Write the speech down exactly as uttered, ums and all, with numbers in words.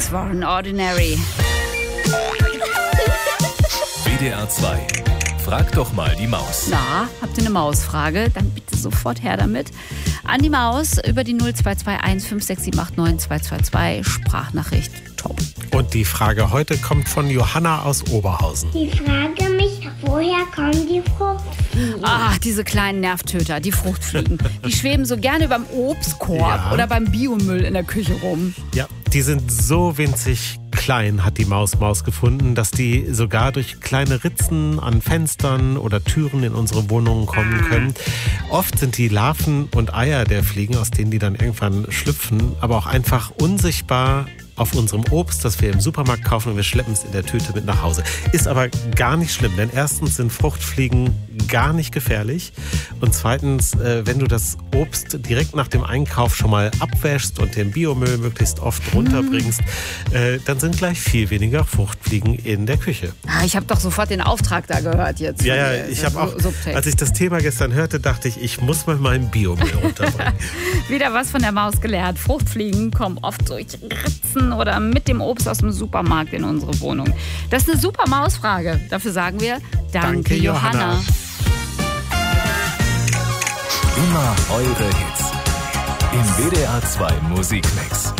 Das waren Ordinary. W D R zwei. Frag doch mal die Maus. Na, habt ihr eine Mausfrage? Dann bitte sofort her damit. An die Maus über die null zwei zwei eins fünf sechs sieben acht neun zwei zwei zwei. Sprachnachricht top. Und die Frage heute kommt von Johanna aus Oberhausen. Ich frage mich, woher kommen die Fruchtfliegen? Ach, diese kleinen Nervtöter, die Fruchtfliegen. Die schweben so gerne überm Obstkorb Ja. oder beim Biomüll in der Küche rum. Ja, die sind so winzig klein, hat die Maus Maus gefunden, dass die sogar durch kleine Ritzen an Fenstern oder Türen in unsere Wohnungen kommen können. Oft sind die Larven und Eier der Fliegen, aus denen die dann irgendwann schlüpfen, aber auch einfach unsichtbar auf unserem Obst, das wir im Supermarkt kaufen, und wir schleppen es in der Tüte mit nach Hause. Ist aber gar nicht schlimm, denn erstens sind Fruchtfliegen gar nicht gefährlich und zweitens, äh, wenn du das Obst direkt nach dem Einkauf schon mal abwäschst und den Biomüll möglichst oft runterbringst, äh, dann sind gleich viel weniger Fruchtfliegen in der Küche. Ah, ich habe doch sofort den Auftrag da gehört jetzt. Ja, ja, von dir. ich habe auch, Subtext. als ich das Thema gestern hörte, dachte ich, ich muss mal meinen Biomüll runterbringen. Wieder was von der Maus gelernt. Fruchtfliegen kommen oft durch Ritzen oder mit dem Obst aus dem Supermarkt in unsere Wohnung. Das ist eine super Mausfrage. Dafür sagen wir Danke, Danke, Johanna. Johanna. Immer eure Hits. Im W D R zwei Musikmix.